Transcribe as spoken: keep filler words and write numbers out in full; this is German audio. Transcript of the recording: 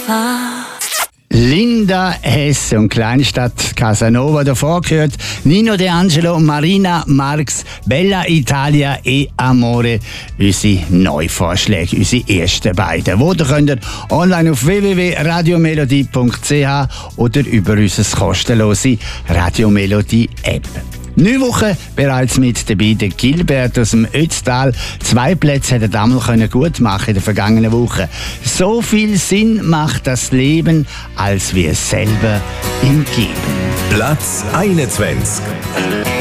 war. Linda Hesse und Kleinstadt Casanova. Davor gehört Nino De Angelo und Marina Marx, Bella Italia e Amore. Unsere Neuvorschläge, unsere ersten beiden. Wo könnt ihr online auf w w w punkt radiomelodie punkt c h oder über unser kostenlose Radiomelodie App. Neun Wochen bereits mit dabei der Gilbert aus dem Ötztal. Zwei Plätze hätte er damals gut machen in der vergangenen Woche. So viel Sinn macht das Leben, als wir selber ihm geben. Platz einundzwanzig.